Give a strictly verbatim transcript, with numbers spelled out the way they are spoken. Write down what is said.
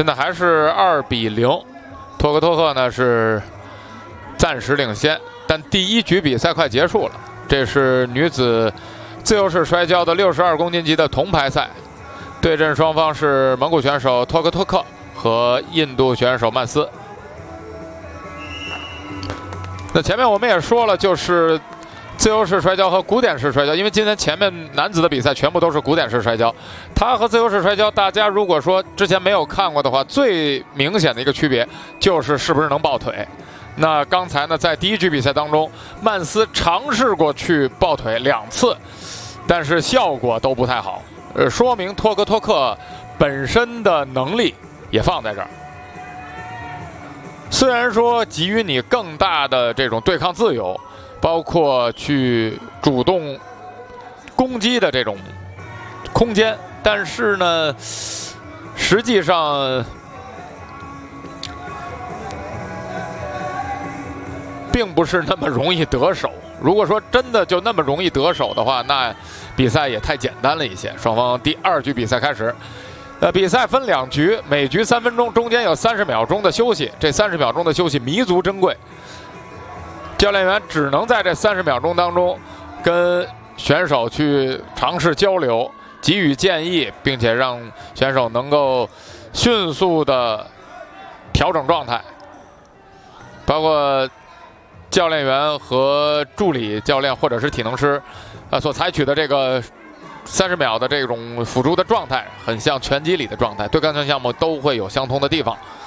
现在还是二比零，托克托克呢是暂时领先，但第一局比赛快结束了。这是女子自由式摔跤的六十二公斤级的铜牌赛，对阵双方是蒙古选手托克托克和印度选手曼斯。那前面我们也说了，就是自由式摔跤和古典式摔跤，因为今天前面男子的比赛全部都是古典式摔跤，它和自由式摔跤，大家如果说之前没有看过的话，最明显的一个区别就是是不是能抱腿。那刚才呢，在第一局比赛当中，曼斯尝试过去抱腿两次，但是效果都不太好，呃，说明托克托克本身的能力也放在这儿。虽然说给予你更大的这种对抗自由，包括去主动攻击的这种空间，但是呢，实际上并不是那么容易得手。如果说真的就那么容易得手的话，那比赛也太简单了一些。双方第二局比赛开始。呃，比赛分两局，每局三分钟，中间有三十秒钟的休息。这三十秒钟的休息弥足珍贵，教练员只能在这三十秒钟当中跟选手去尝试交流，给予建议，并且让选手能够迅速的调整状态。包括教练员和助理教练或者是体能师，呃，所采取的这个三十秒的这种辅助的状态，很像拳击里的状态，对抗性项目都会有相同的地方。